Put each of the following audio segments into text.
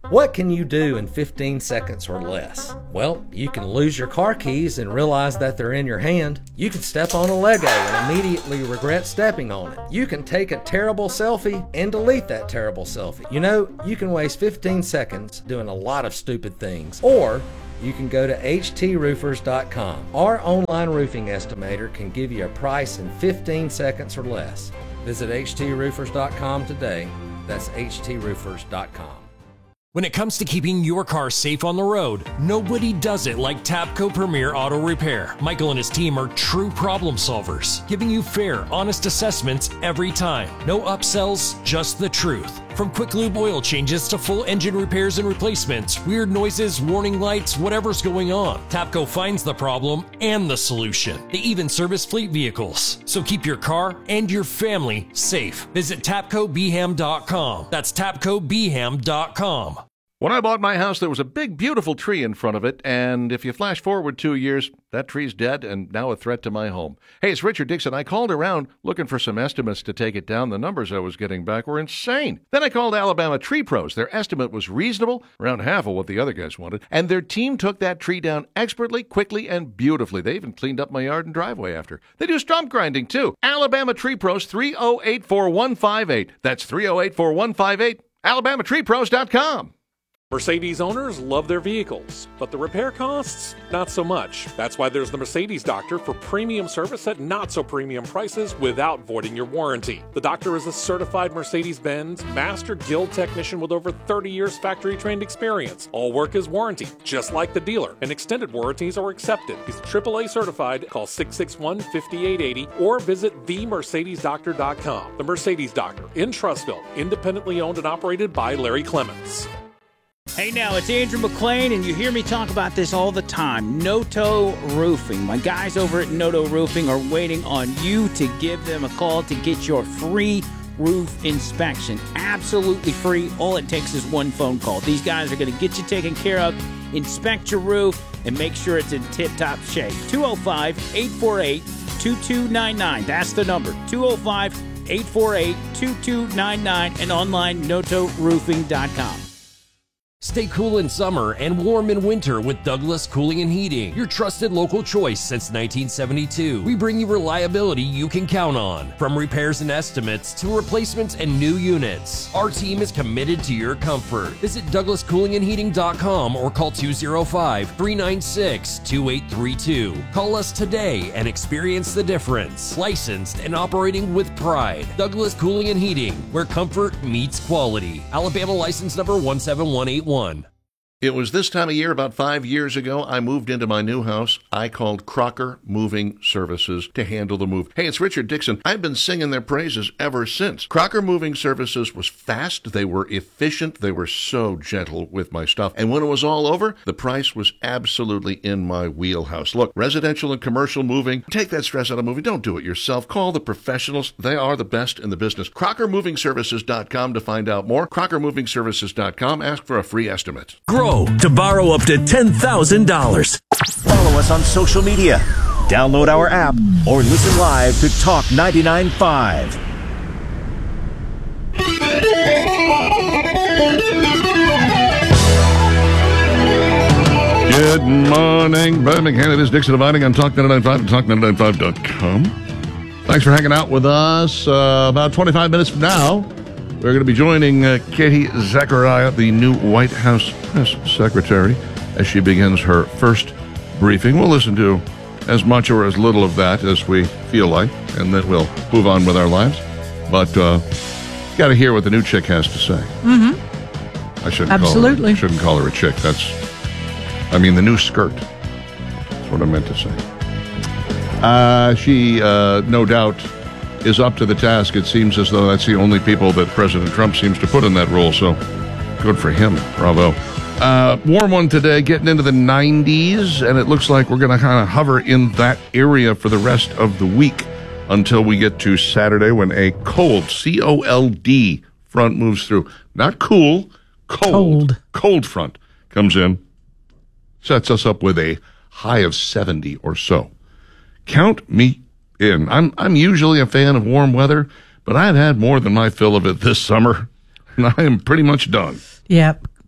What can you do in 15 seconds or less? Well, you can lose your car keys and realize that they're in your hand. You can step on a Lego and immediately regret stepping on it. You can take a terrible selfie and delete that terrible selfie. You know, you can waste 15 seconds doing a lot of stupid things. Or you can go to HTRoofers.com. Our online roofing estimator can give you a price in 15 seconds or less. Visit HTRoofers.com today. That's HTRoofers.com. When it comes to keeping your car safe on the road, nobody does it like Tapco Premier Auto Repair. Michael and his team are true problem solvers, giving you fair, honest assessments every time. No upsells, just the truth. From quick lube oil changes to full engine repairs and replacements, weird noises, warning lights, whatever's going on, Tapco finds the problem and the solution. They even service fleet vehicles. So keep your car and your family safe. Visit TapcoBeham.com. That's TapcoBeham.com. When I bought my house, there was a big, beautiful tree in front of it, and if you flash forward 2 years, that tree's dead and now a threat to my home. Hey, it's Richard Dixon. I called around looking for some estimates to take it down. The numbers I was getting back were insane. Then I called Alabama Tree Pros. Their estimate was reasonable, around half of what the other guys wanted, and their team took that tree down expertly, quickly, and beautifully. They even cleaned up my yard and driveway after. They do stump grinding, too. Alabama Tree Pros, 308-4158. That's 308-4158. AlabamaTreePros.com. Mercedes owners love their vehicles, but the repair costs, not so much. That's why there's the Mercedes Doctor for premium service at not so premium prices without voiding your warranty. The Doctor is a certified Mercedes-Benz Master Guild technician with over 30 years factory trained experience. All work is warranty, just like the dealer, and extended warranties are accepted. He's AAA certified. Call 661-5880 or visit themercedesdoctor.com. The Mercedes Doctor in Trussville, independently owned and operated by Larry Clements. Hey now, it's Andrew McLean, and you hear me talk about this all the time. Noto Roofing. My guys over at Noto Roofing are waiting on you to give them a call to get your free roof inspection. Absolutely free. All it takes is one phone call. These guys are going to get you taken care of, inspect your roof, and make sure it's in tip-top shape. 205-848-2299. That's the number. 205-848-2299 and online notoroofing.com. Stay cool in summer and warm in winter with Douglas Cooling and Heating, your trusted local choice since 1972. We bring you reliability you can count on, from repairs and estimates to replacements and new units. Our team is committed to your comfort. Visit DouglasCoolingandHeating.com or call 205-396-2832. Call us today and experience the difference. Licensed and operating with pride. Douglas Cooling and Heating, where comfort meets quality. Alabama license number 17181. It was this time of year, about 5 years ago, I moved into my new house. I called Crocker Moving Services to handle the move. Hey, it's Richard Dixon. I've been singing their praises ever since. Crocker Moving Services was fast. They were efficient. They were so gentle with my stuff. And when it was all over, the price was absolutely in my wheelhouse. Look, residential and commercial moving, take that stress out of moving. Don't do it yourself. Call the professionals. They are the best in the business. CrockerMovingServices.com to find out more. CrockerMovingServices.com. Ask for a free estimate. Grow to borrow up to $10,000. Follow us on social media. Download our app or listen live to Talk 99.5. Good morning, Birmingham. It is Dixon Dividing on Talk 99.5 and Talk995.com. Thanks for hanging out with us. About 25 minutes from now, we're going to be joining Katie Zachariah, the new White House press secretary, as she begins her first briefing. We'll listen to as much or as little of that as we feel like, and then we'll move on with our lives. But got to hear what the new chick has to say. Mm-hmm. I shouldn't Absolutely. shouldn't call her a chick. The new skirt. That's what I meant to say. She, no doubt, is up to the task. It seems as though that's the only people that President Trump seems to put in that role, so good for him. Bravo. Warm one today, getting into the 90s, and it looks like we're going to kind of hover in that area for the rest of the week until we get to Saturday when a cold, C-O-L-D front moves through. Not cool, cold front comes in, sets us up with a high of 70 or so. Count me in. I'm usually a fan of warm weather, but I've had more than my fill of it this summer, and I am pretty much done. Yep.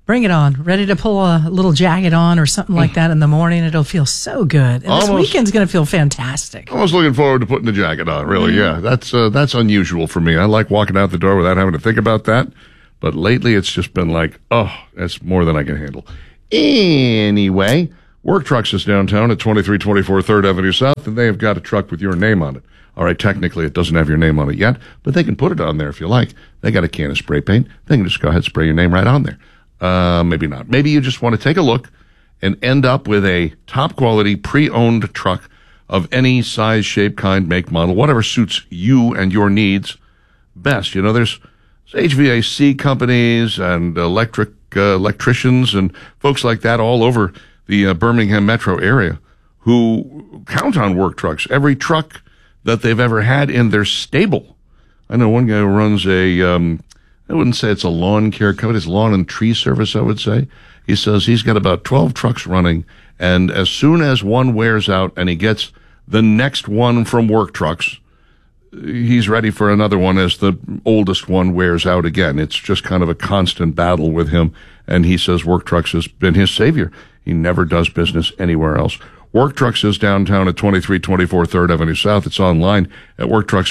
Bring it on. Ready to pull a little jacket on or something like that in the morning. It'll feel so good. And this weekend's going to feel fantastic. I was looking forward to putting the jacket on, really. Yeah, that's unusual for me. I like walking out the door without having to think about that. But lately, it's just been like, oh, that's more than I can handle. Anyway, Work Trucks is downtown at 2324 3rd Avenue South, and they have got a truck with your name on it. All right, technically, it doesn't have your name on it yet, but they can put it on there if you like. They got a can of spray paint. They can just go ahead and spray your name right on there. Maybe not. Maybe you just want to take a look and end up with a top-quality, pre-owned truck of any size, shape, kind, make, model, whatever suits you and your needs best. You know, there's HVAC companies and electricians and folks like that all over the Birmingham metro area who count on Work Trucks. Every truck that they've ever had in their stable. I know one guy who runs I wouldn't say it's a lawn care company, it's lawn and tree service, I would say. He says he's got about 12 trucks running, and as soon as one wears out and he gets the next one from Work Trucks, he's ready for another one as the oldest one wears out again. It's just kind of a constant battle with him, and he says Work Trucks has been his savior. He never does business anywhere else. Work Trucks is downtown at 2324 3rd Avenue South. It's online at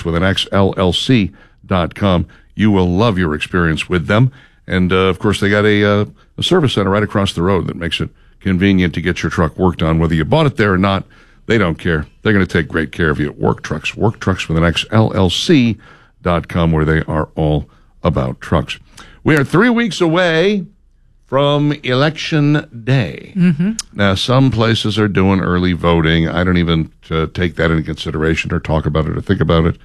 worktruckswithanxllc.com. You will love your experience with them. And, of course, they got a service center right across the road that makes it convenient to get your truck worked on. Whether you bought it there or not, they don't care. They're going to take great care of you at Work Trucks. worktruckswithanxllc.com, where they are all about trucks. We are 3 weeks away from Election Day. Mm-hmm. Now, some places are doing early voting. I don't even take that into consideration or talk about it or think about it.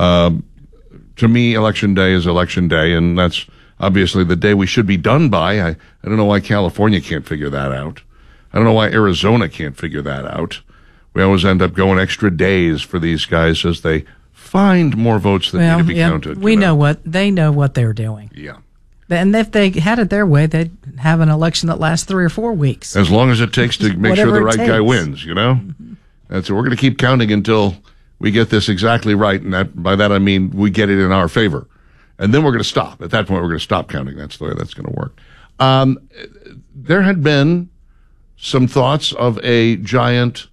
To me, Election Day is Election Day, and that's obviously the day we should be done by. I don't know why California can't figure that out. I don't know why Arizona can't figure that out. We always end up going extra days for these guys as they find more votes that need to be counted. They know what they're doing. Yeah. And if they had it their way, they'd have an election that lasts 3 or 4 weeks. As long as it takes to make sure the right guy wins, you know? Mm-hmm. That's it. We're going to keep counting until we get this exactly right, and by that I mean we get it in our favor. And then we're going to stop. At that point, we're going to stop counting. That's the way that's going to work. There had been some thoughts of a giant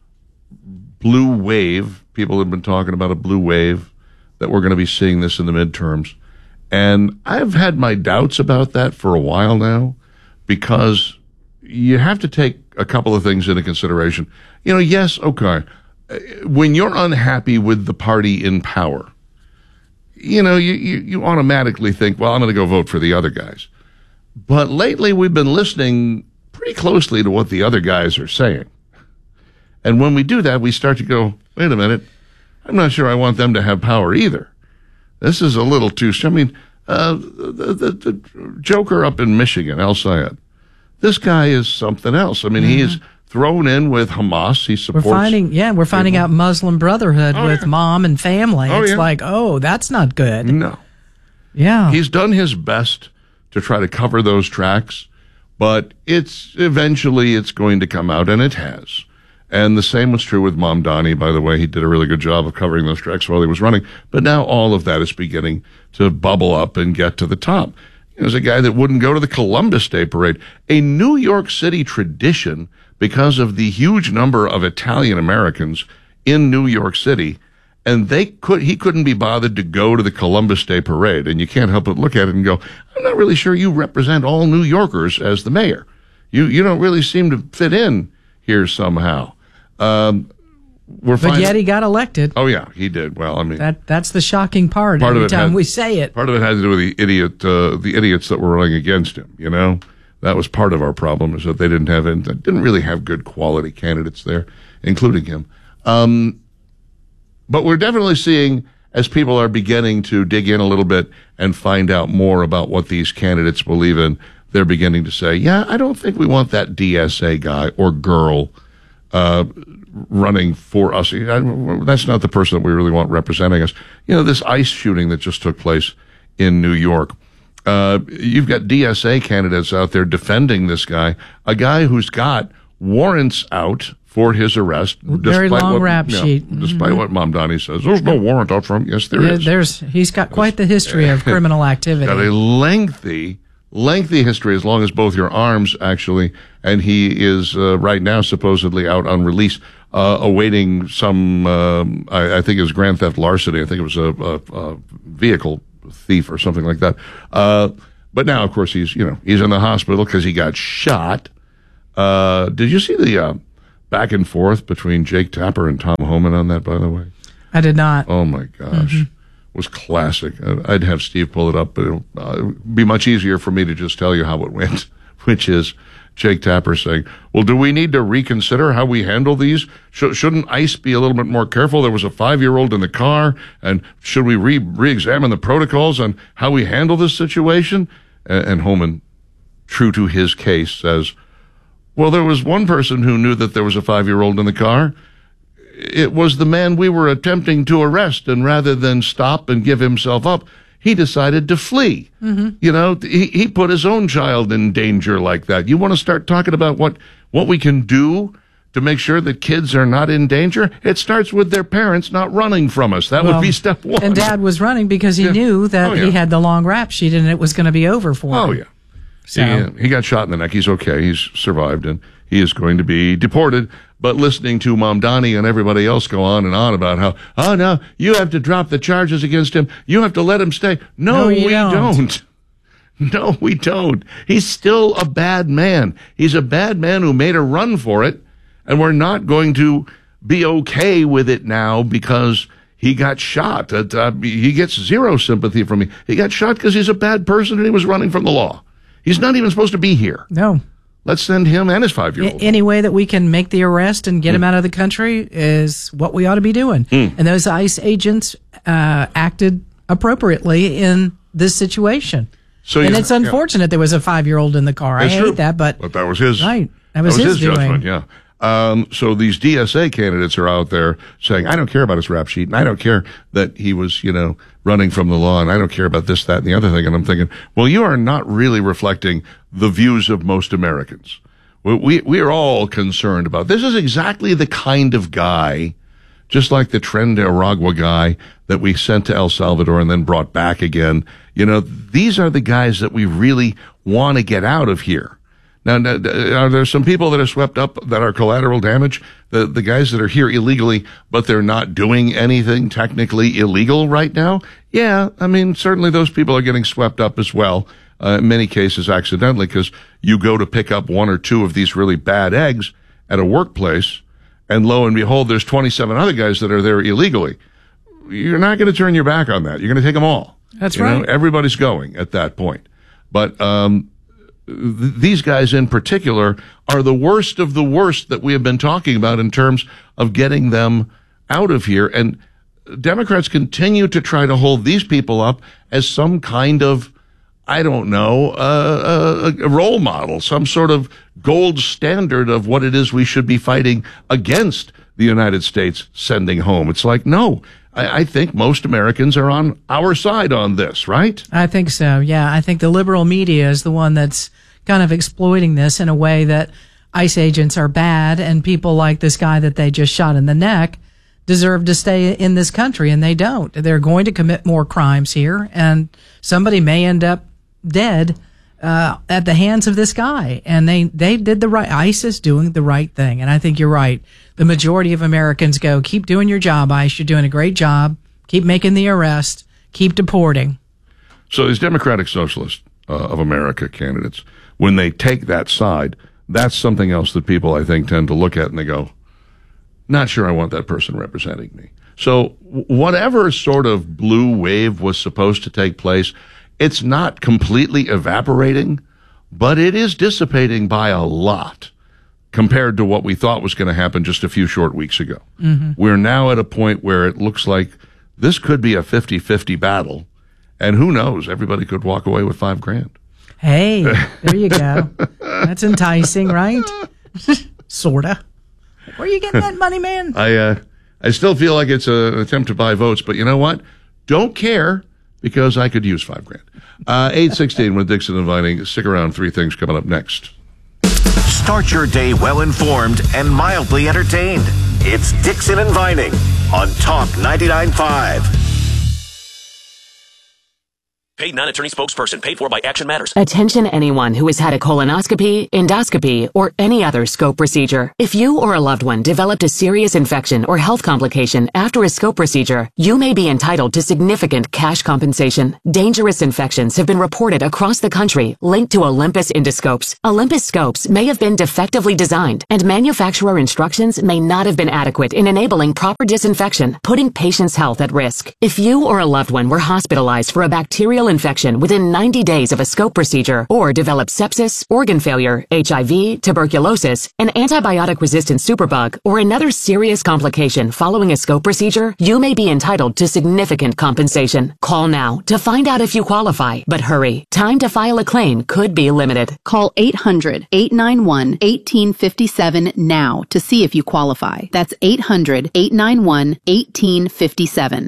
blue wave. People have been talking about a blue wave, that we're going to be seeing this in the midterms. And I've had my doubts about that for a while now, because you have to take a couple of things into consideration. You know, yes, okay. When you're unhappy with the party in power, you know, you automatically think, well, I'm going to go vote for the other guys. But lately we've been listening pretty closely to what the other guys are saying. And when we do that, we start to go, wait a minute, I'm not sure I want them to have power either. This is a little too, I mean, the Joker up in Michigan, El Sayed, this guy is something else. I mean, he is thrown in with Hamas. He supports. We're finding out Muslim Brotherhood with mom and family. It's like, that's not good. No. Yeah. He's done his best to try to cover those tracks, but eventually it's going to come out, and it has. And the same was true with Mamdani, by the way. He did a really good job of covering those tracks while he was running. But now all of that is beginning to bubble up and get to the top. There's a guy that wouldn't go to the Columbus Day Parade, a New York City tradition because of the huge number of Italian Americans in New York City, and he couldn't be bothered to go to the Columbus Day Parade. And you can't help but look at it and go, I'm not really sure you represent all New Yorkers as the mayor. You don't really seem to fit in here somehow. But yet he got elected. Oh yeah, he did. Well, I mean, that's the shocking part. Every time we say it, part of it had to do with the idiots that were running against him. You know, that was part of our problem, is that they didn't really have good quality candidates there, including him. But we're definitely seeing, as people are beginning to dig in a little bit and find out more about what these candidates believe in, they're beginning to say, yeah, I don't think we want that DSA guy or girl running for us. That's not the person that we really want representing us. You know, this ICE shooting that just took place in New York. You've got DSA candidates out there defending this guy, a guy who's got warrants out for his arrest. Very long rap sheet. Despite what Mamdani says, there's no warrant out for him. Yes, there is. He's got quite the history of criminal activity. Got a lengthy lengthy history, as long as both your arms, actually, and he is right now supposedly out on release, awaiting some, I think it was grand theft larceny. I think it was a vehicle thief or something like that. But now, of course, he's in the hospital because he got shot. Did you see the back and forth between Jake Tapper and Tom Homan on that, by the way? I did not. Oh, my gosh. It was classic. I'd have Steve pull it up, but it'll be much easier for me to just tell you how it went, which is Jake Tapper saying, well, do we need to reconsider how we handle these? Shouldn't ICE be a little bit more careful? There was a 5-year-old in the car, and should we re-examine the protocols on how we handle this situation? And Homan, true to his case, says, well, there was one person who knew that there was a 5-year-old in the car. It was the man we were attempting to arrest, and rather than stop and give himself up, he decided to flee. He put his own child in danger like that. You want to start talking about what we can do to make sure that kids are not in danger? It starts with their parents not running from us. That would be step one. And Dad was running because he knew that he had the long rap sheet and it was going to be over for him. Oh, yeah. So he got shot in the neck. He's okay. He's survived, and he is going to be deported. But listening to Mamdani and everybody else go on and on about how, oh, no, you have to drop the charges against him. You have to let him stay. No, we don't. No, we don't. He's still a bad man. He's a bad man who made a run for it, and we're not going to be okay with it now because he got shot. He gets zero sympathy from me. He got shot because he's a bad person and he was running from the law. He's not even supposed to be here. No. Let's send him and his 5-year-old. Any way that we can make the arrest and get him out of the country is what we ought to be doing. And those ICE agents acted appropriately in this situation. And it's unfortunate there was a 5-year-old in the car. I hate that, but that was his. Right. That was his doing. Judgment, yeah. So these DSA candidates are out there saying, I don't care about his rap sheet, and I don't care that he was, running from the law, and I don't care about this, that, and the other thing. And I'm thinking, well, you are not really reflecting the views of most Americans. We are all concerned about this. Is exactly the kind of guy, just like the Tren de Aragua guy that we sent to El Salvador and then brought back again. These are the guys that we really want to get out of here. Now, are there some people that are swept up that are collateral damage? The guys that are here illegally, but they're not doing anything technically illegal right now? Yeah, I mean, certainly those people are getting swept up as well, in many cases accidentally, because you go to pick up one or two of these really bad eggs at a workplace, and lo and behold, there's 27 other guys that are there illegally. You're not going to turn your back on that. You're going to take them all. That's right. Everybody's going at that point. But these guys in particular are the worst of the worst that we have been talking about in terms of getting them out of here. And Democrats continue to try to hold these people up as some kind of, I don't know, a role model, some sort of gold standard of what it is we should be fighting against the United States sending home. It's like, no, I think most Americans are on our side on this, right? I think so, yeah. I think the liberal media is the one that's kind of exploiting this in a way that ICE agents are bad and people like this guy that they just shot in the neck deserve to stay in this country, and they don't. They're going to commit more crimes here, and somebody may end up dead at the hands of this guy. And they did the right. ICE is doing the right thing, and I think you're right. The majority of Americans go, keep doing your job, ICE. You're doing a great job. Keep making the arrest. Keep deporting. So these Democratic Socialists of America candidates, when they take that side, that's something else that people, I think, tend to look at and they go, not sure I want that person representing me. So whatever sort of blue wave was supposed to take place, it's not completely evaporating, but it is dissipating by a lot compared to what we thought was going to happen just a few short weeks ago. We're now at a point where it looks like this could be a 50-50 battle, and who knows, everybody could walk away with $5,000. Hey, there you go. That's enticing, right? Sorta. Where are you getting that money, man? I still feel like it's an attempt to buy votes, but you know what? Don't care, because I could use $5,000. 8:16 with Dixon and Vining. Stick around. 3 things coming up next. Start your day well-informed and mildly entertained. It's Dixon and Vining. 'Vining' on Talk 99.5. Paid non-attorney spokesperson. Paid for by Action Matters. Attention anyone who has had a colonoscopy, endoscopy, or any other scope procedure. If you or a loved one developed a serious infection or health complication after a scope procedure, you may be entitled to significant cash compensation. Dangerous infections have been reported across the country linked to Olympus endoscopes. Olympus scopes may have been defectively designed, and manufacturer instructions may not have been adequate in enabling proper disinfection, putting patients' health at risk. If you or a loved one were hospitalized for a bacterial infection within 90 days of a scope procedure, or developed sepsis, organ failure, HIV, tuberculosis, an antibiotic-resistant superbug, or another serious complication following a scope procedure, you may be entitled to significant compensation. Call now to find out if you qualify, but hurry. Time to file a claim could be limited. Call 800-891-1857 now to see if you qualify. That's 800-891-1857.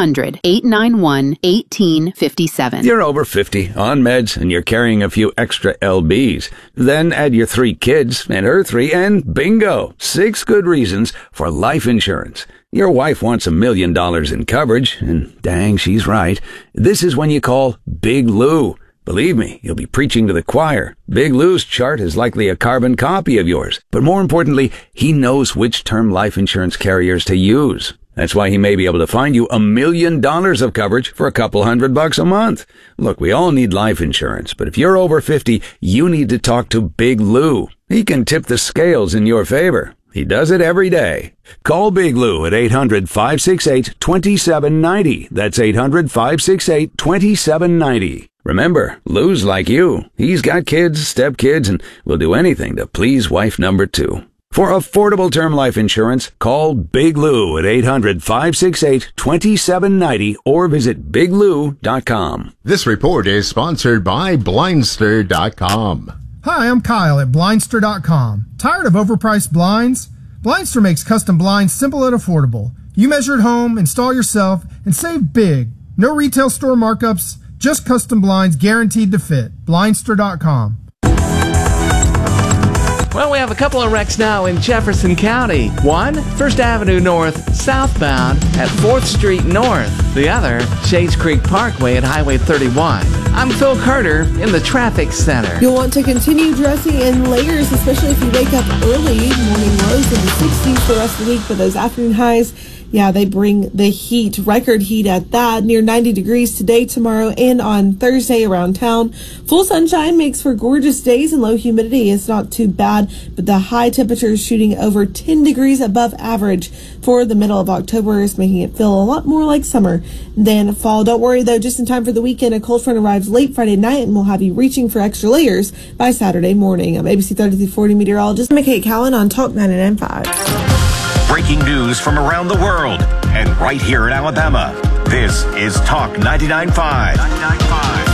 800-891-1857. If you're over 50, on meds, and you're carrying a few extra LBs, then add your 3 kids and her 3, and bingo! 6 good reasons for life insurance. Your wife wants $1 million in coverage, and dang, she's right. This is when you call Big Lou. Believe me, you'll be preaching to the choir. Big Lou's chart is likely a carbon copy of yours. But more importantly, he knows which term life insurance carriers to use. That's why he may be able to find you $1 million of coverage for a couple $100 a month. Look, we all need life insurance, but if you're over 50, you need to talk to Big Lou. He can tip the scales in your favor. He does it every day. Call Big Lou at 800-568-2790. That's 800-568-2790. Remember, Lou's like you. He's got kids, stepkids, and will do anything to please wife number 2. For affordable term life insurance, call Big Lou at 800-568-2790 or visit biglou.com. This report is sponsored by Blindster.com. Hi, I'm Kyle at Blindster.com. Tired of overpriced blinds? Blindster makes custom blinds simple and affordable. You measure at home, install yourself, and save big. No retail store markups, just custom blinds guaranteed to fit. Blindster.com. Well, we have a couple of wrecks now in Jefferson County. One, First Avenue North southbound at 4th Street North. The other, Shades Creek Parkway at Highway 31. I'm Phil Carter in the Traffic Center. You'll want to continue dressing in layers, especially if you wake up early. Morning lows in the 60s for the rest of the week, but those afternoon highs, yeah, they bring the heat, record heat at that, near 90 degrees today, tomorrow, and on Thursday around town. Full sunshine makes for gorgeous days, and low humidity is not too bad, but the high temperature is shooting over 10 degrees above average for the middle of October, is making it feel a lot more like summer than fall. Don't worry, though, just in time for the weekend, a cold front arrives late Friday night and will have you reaching for extra layers by Saturday morning. I'm ABC 3340 meteorologist McKay Cowan on Talk 99.5. Breaking news from around the world and right here in Alabama. This is Talk 99.5.